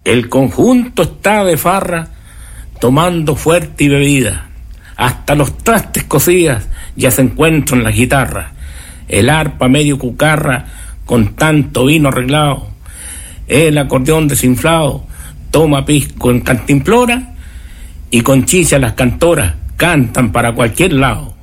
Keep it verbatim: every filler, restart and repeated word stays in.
El conjunto está de farra, tomando fuerte y bebida. Hasta los trastes cocidas ya se encuentran las guitarras. El arpa medio cucarra con tanto vino arreglado. El acordeón desinflado toma pisco en cantimplora y con chicha las cantoras cantan para cualquier lado.